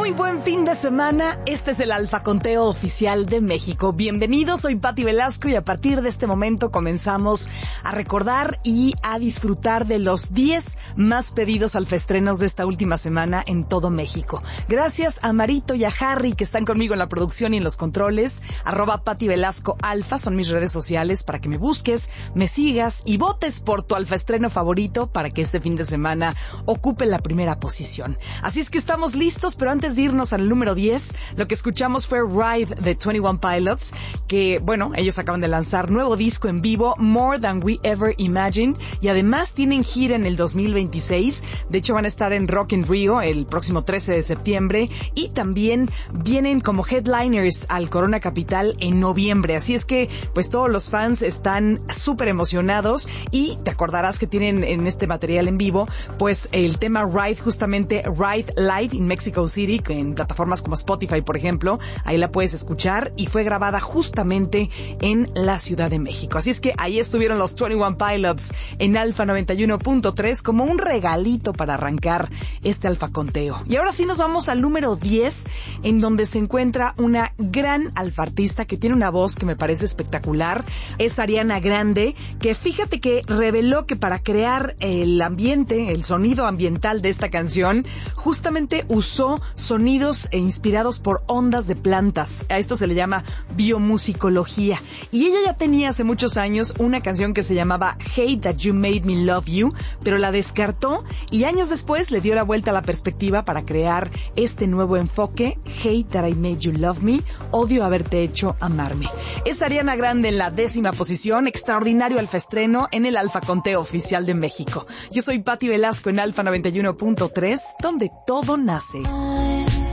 Muy buen fin de semana. Este es el Alfa Conteo Oficial de México. Bienvenidos, soy Pati Velasco y a partir de este momento comenzamos a recordar y a disfrutar de los 10 más pedidos alfaestrenos de esta última semana en todo México. Gracias a Marito y a Harry que están conmigo en la producción y en los controles. @Pati Velasco Alfa son mis redes sociales para que me busques, me sigas y votes por tu alfaestreno favorito para que este fin de semana ocupe la primera posición. Así es que estamos listos, pero antes de irnos al número 10, lo que escuchamos fue Ride de 21 Pilots, que, bueno, ellos acaban de lanzar nuevo disco en vivo, More Than We Ever Imagined, y además tienen gira en el 2026. De hecho, van a estar en Rock in Rio el próximo 13 de septiembre y también vienen como headliners al Corona Capital en noviembre. Así es que, pues, todos los fans están súper emocionados y te acordarás que tienen en este material en vivo, pues, el tema Ride, justamente Ride Live in Mexico City, en plataformas como Spotify, por ejemplo. Ahí la puedes escuchar y fue grabada justamente en la Ciudad de México. Así es que ahí estuvieron los 21 Pilots en Alfa 91.3 como un regalito para arrancar este Alfa Conteo. Y ahora sí nos vamos al número 10, en donde se encuentra una gran alfartista que tiene una voz que me parece espectacular. Es Ariana Grande, que fíjate que reveló que para crear el ambiente, el sonido ambiental de esta canción, justamente usó sonidos inspirados por ondas de plantas. A esto se le llama biomusicología. Y ella ya tenía hace muchos años una canción que se llamaba Hate That You Made Me Love You, pero la descartó y años después le dio la vuelta a la perspectiva para crear este nuevo enfoque, Hate That I Made You Love Me, odio haberte hecho amarme. Es Ariana Grande en la 10ª posición, extraordinario alfaestreno en el Alfa Conteo Oficial de México. Yo soy Pati Velasco en Alfa 91.3, donde todo nace.